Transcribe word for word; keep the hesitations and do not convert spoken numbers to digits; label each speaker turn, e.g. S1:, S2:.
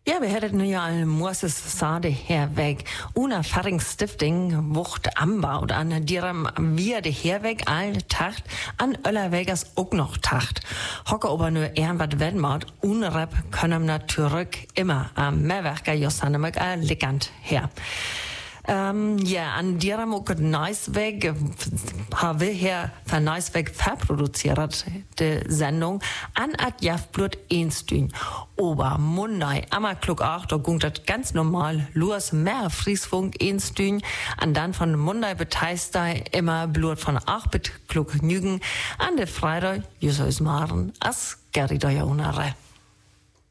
S1: Ja, we hadden nu al Moses Sade herweg. Una Stifting wucht anbaut an direm wir de herweg all tacht, an Öllerwegers ook nog tacht. Hocke ober nu ehren wat Wenmaut, unrep können natürlich immer am Mehrwerker Josannemek all lickand her. Um, ja, an direm ook het Neisweg haben wir hier von Neisweg verproduziert, die Sendung, an at Jafblut Einstün. Ober Monday, ammer klug acht, da gungt das ganz normal, los mehr Friesfunk Einstün, an dann von Monday beteist immer Blut von acht bit klug nügen, an de Freitag, Jusseus Maren, as Gerri da ja unare.